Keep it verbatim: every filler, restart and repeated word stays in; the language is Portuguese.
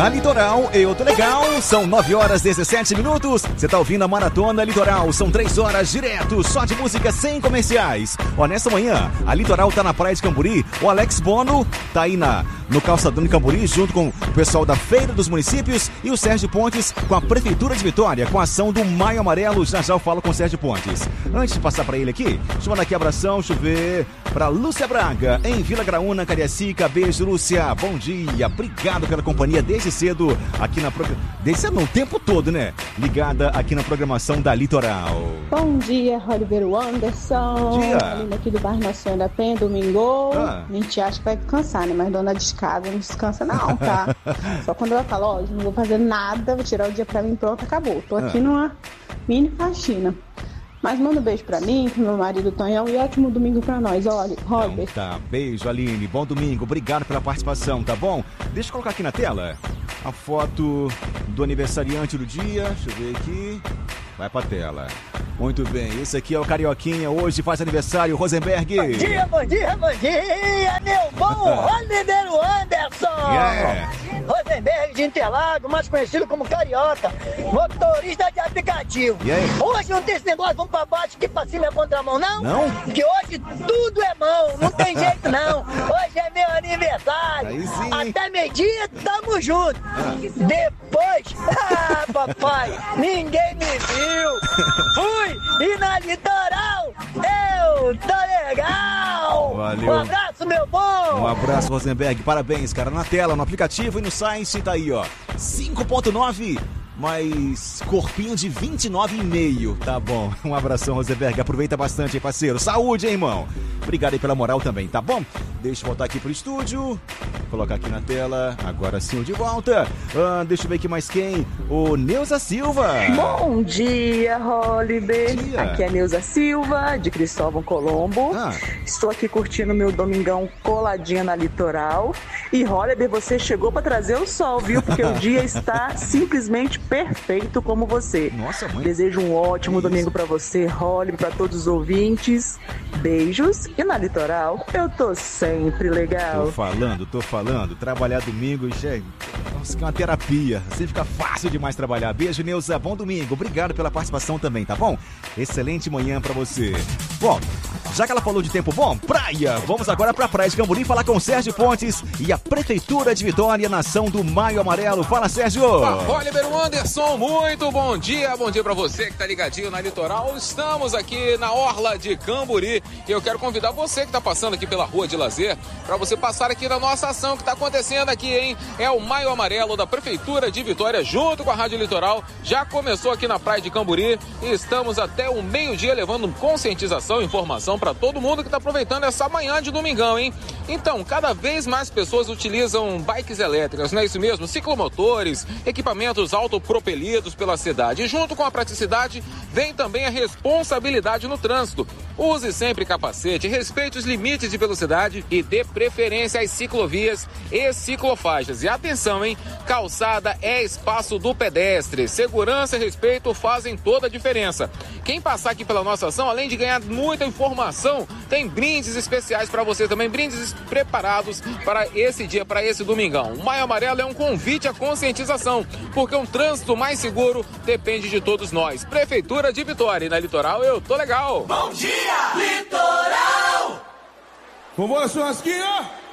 Na Litoral, eu tô legal. São nove horas e dezessete minutos. Você tá ouvindo a Maratona Litoral. São três horas direto, só de música sem comerciais. Ó, nessa manhã, a Litoral tá na Praia de Camburi. O Alex Bono tá aí na, no Calçadão de Camburi, junto com o pessoal da Feira dos Municípios. E o Sérgio Pontes com a Prefeitura de Vitória, com a ação do Maio Amarelo. Já já eu falo com o Sérgio Pontes. Antes de passar pra ele aqui, deixa eu mandar aqui abração, deixa eu ver, pra Lúcia Braga, em Vila Graúna, Cariacica. Beijo, Lúcia. Bom dia. Obrigado pela companhia desde cedo aqui na programação. Desde cedo não, o tempo todo, né? Ligada aqui na programação da Litoral. Bom dia, Oliveira Anderson. Bom dia. Vindo aqui do bairro Nossa Senhora da Penha, domingo. Ah. A gente acha que vai descansar, né? Mas dona de casa não descansa não, tá? Só quando ela fala, ó, oh, não vou fazer nada, vou tirar o dia pra mim, pronto, acabou. Tô aqui ah. numa mini faxina. Mas manda um beijo pra mim, pro meu marido Tonhão, e ótimo domingo pra nós. Olha, Robert. Então, tá, beijo, Aline. Bom domingo, obrigado pela participação, tá bom? Deixa eu colocar aqui na tela a foto do aniversariante do dia. Deixa eu ver aqui. Vai pra tela. Muito bem, esse aqui é o Carioquinha, hoje faz aniversário, Rosenberg. Bom dia, bom dia, bom dia, meu bom Oliveira Anderson. Yeah. Rosenberg de Interlagos, mais conhecido como Carioca, motorista de aplicativo. E aí? Hoje não tem esse negócio, vamos pra baixo, que pra cima é contramão, não? Não? Porque hoje tudo é mão, não tem jeito não. Hoje é meu aniversário. Aí sim. Até meio-dia, tamo junto. Ah. Depois, ah, papai, ninguém me viu. Fui e na Litoral eu tô legal. Valeu. Um abraço, meu bom. Um abraço, Rosenberg. Parabéns, cara. Na tela, no aplicativo e no site, tá aí, ó. cinco ponto nove, mas corpinho de vinte e nove e meio. Tá bom. Um abração, Rosenberg. Aproveita bastante, hein, parceiro. Saúde, hein, irmão. Obrigado aí pela moral também, tá bom? Deixa eu voltar aqui pro estúdio. Colocar aqui na tela. Agora sim, eu de volta. Ah, deixa eu ver aqui mais quem. O Neuza Silva. Bom dia, Holiday. Aqui é Neuza Silva, de Cristóvão Colombo. Ah. Estou aqui curtindo meu domingão coladinha na Litoral. E, Holiday, você chegou para trazer o sol, viu? Porque o dia está simplesmente perfeito como você. Nossa, mãe. Desejo um ótimo Isso. domingo para você, Holiday, para todos os ouvintes. Beijos. E na Litoral, eu tô sempre legal. Tô falando, tô falando. Trabalhar domingo, gente, nossa, que é uma terapia. Assim fica fácil demais trabalhar. Beijo, Neuza. Bom domingo. Obrigado pela participação também, tá bom? Excelente manhã pra você. Bom, já que ela falou de tempo bom, praia. Vamos agora pra Praia de Camburi falar com o Sérgio Pontes e a Prefeitura de Vitória, nação do Maio Amarelo. Fala, Sérgio. Oliveira Anderson, muito bom dia. Bom dia pra você que tá ligadinho na Litoral. Estamos aqui na Orla de Camburi e eu quero convidar você que tá passando aqui pela Rua de Lazer pra você passar aqui na nossa ação que tá acontecendo aqui, hein? É o Maio Amarelo da Prefeitura de Vitória, junto com a Rádio Litoral. Já começou aqui na Praia de Camburi e estamos até o meio-dia levando conscientização e informação para todo mundo que está aproveitando essa manhã de domingão, hein? Então, cada vez mais pessoas utilizam bikes elétricas, não é isso mesmo? Ciclomotores, equipamentos autopropelidos pela cidade. E junto com a praticidade, vem também a responsabilidade no trânsito. Use sempre capacete, respeite os limites de velocidade e dê preferência às ciclovias e ciclofaixas. E atenção, hein? Calçada é espaço do pedestre. Segurança e respeito fazem toda a diferença. Quem passar aqui pela nossa ação, além de ganhar muita informação, tem brindes especiais para você também, brindes preparados para esse dia, para esse domingão. O Maio Amarelo é um convite à conscientização, porque um trânsito mais seguro depende de todos nós. Prefeitura de Vitória, e na Litoral eu tô legal. Bom dia, Litoral! Vambora, churrasquinho!